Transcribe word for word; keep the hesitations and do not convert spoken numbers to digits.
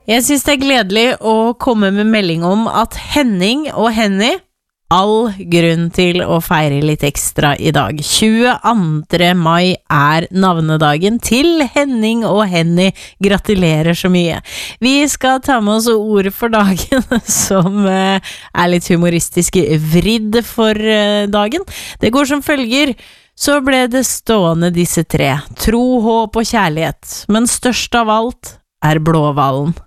Jeg synes det er gledelig å komme med melding om at Henning og Henny all grunn til å feire litt ekstra i dag. tjueandre mai er navnedagen til Henning og Henny. Gratulerer så mye. Vi skal ta med oss ord for dagen som uh, er litt humoristisk vridd for uh, dagen. Det går som følger. Så ble det stående disse tre. Tro, håp og kjærlighet. Men størst av alt er blåhvalen.